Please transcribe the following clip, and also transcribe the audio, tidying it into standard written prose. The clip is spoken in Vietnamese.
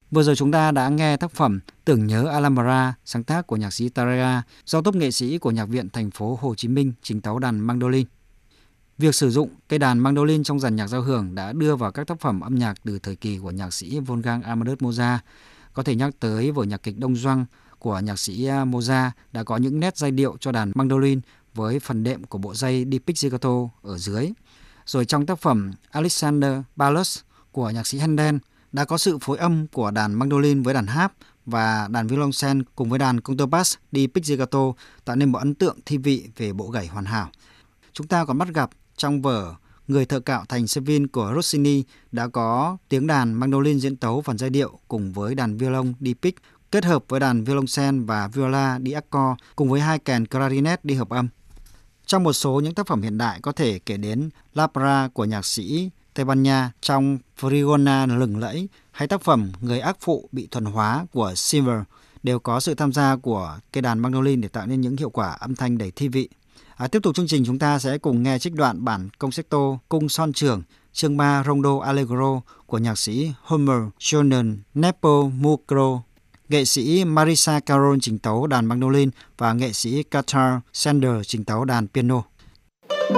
Vừa rồi chúng ta đã nghe tác phẩm Tưởng nhớ Alhambra, sáng tác của nhạc sĩ Tarea do tốp nghệ sĩ của Nhạc viện Thành phố Hồ Chí Minh trình tấu đàn mandolin. Việc sử dụng cây đàn mandolin trong dàn nhạc giao hưởng đã đưa vào các tác phẩm âm nhạc từ thời kỳ của nhạc sĩ Wolfgang Amadeus Mozart. Có thể nhắc tới vở nhạc kịch Đông Doang của nhạc sĩ Mozart đã có những nét giai điệu cho đàn mandolin với phần đệm của bộ dây đi pizzicato ở dưới. Rồi trong tác phẩm Alexander Paulus của nhạc sĩ Handel đã có sự phối âm của đàn mandolin với đàn harp và đàn violoncel cùng với đàn contrabass đi pizzicato tạo nên một ấn tượng thi vị về bộ gảy hoàn hảo. Chúng ta còn bắt gặp trong vở Người thợ cạo thành Seville của Rossini đã có tiếng đàn mandolin diễn tấu phần giai điệu cùng với đàn violon đi pic kết hợp với đàn violoncel và viola đi accord cùng với hai kèn clarinet đi hợp âm. Trong một số những tác phẩm hiện đại có thể kể đến La Parra của nhạc sĩ Tây Ban Nha trong Frigona lừng lẫy hay tác phẩm Người ác phụ bị thuần hóa của Schiller đều có sự tham gia của cây đàn mandolin để tạo nên những hiệu quả âm thanh đầy thi vị. Tiếp tục chương trình chúng ta sẽ cùng nghe trích đoạn bản concerto Cung Son Trưởng chương 3 Rondo Allegro của nhạc sĩ Homer Jonan Nepomuceno. Nghệ sĩ Marisa Caron trình tấu đàn mandolin và nghệ sĩ Qatar Sander trình tấu đàn piano.